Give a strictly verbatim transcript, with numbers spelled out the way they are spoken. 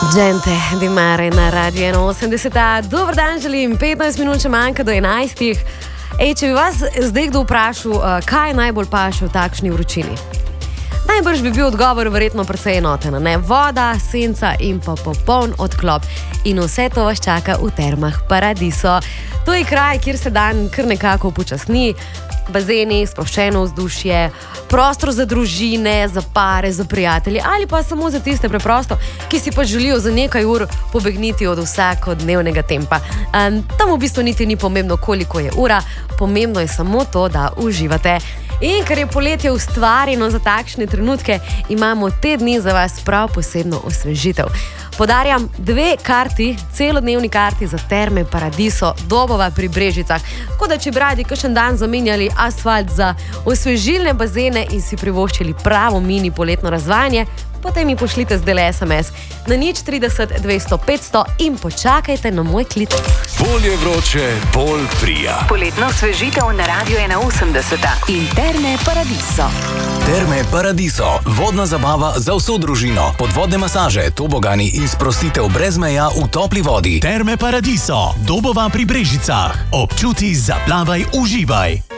Gente di mare na Radio ena osemdeset. Dober dan želim, petnajst minut še manjka do enajstih. Ej, če bi vas zdaj kdo vprašal, kaj najbolj paše v takšni vročini? Najbrž bi bil odgovor verjetno precej enoten, ne? Voda, senca in pa popoln odklop. In vse to vas čaka v Termah Paradiso. To je kraj, kjer se dan kar nekako upočasni. Bazeni, sproščeno vzdušje, prostor za družine, za pare, za prijatelje ali pa samo za tiste preprosto, ki si pa želijo za nekaj ur pobegniti od vsakodnevnega tempa. Um, tam v bistvu niti ni pomembno, koliko je ura, pomembno je samo to, da uživate. In ker je poletje ustvarjeno za takšne trenutke, imamo te dni za vas prav posebno osvežitev. Podarjam dve karti, celodnevni karti za Terme Paradiso, Dobova pri Brežicah. Tako da, če bi radi kakšen dan zamenjali asfalt za osvežilne bazene in si privoščili pravo mini poletno razvajanje, potem mi pošljite zdaj es em es na nič trideset dvesto petsto in počakajte na moj klic. Bolj je vroče, bolj prija. Poletno osvežitev na Radio ena osemdeset in Terme Paradiso. Terme Paradiso, vodna zabava za vso družino, podvodne masaže, tobogani in sprostitev brez meja v topli vodi. Terme Paradiso, Dobova pri Brežicah. Občuti, zaplavaj, uživaj.